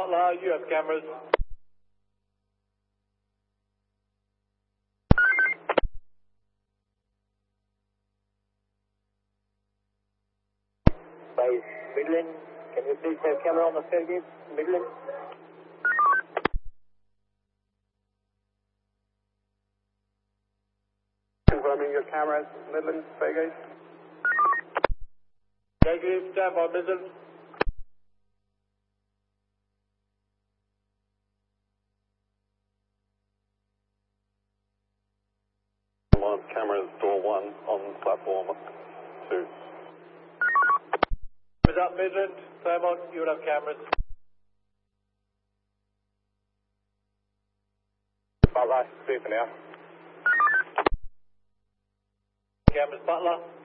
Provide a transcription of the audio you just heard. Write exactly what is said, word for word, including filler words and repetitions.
Butler, you have cameras. Base Midland, can you please have camera on the Fairgate, Midland? Confirming your cameras, Midland, Fairgate. Negative, stand by Midland. One cameras, door one on platform two. Is up Midland, Claremont, you would have cameras. Butler, see you for now. Cameras Butler.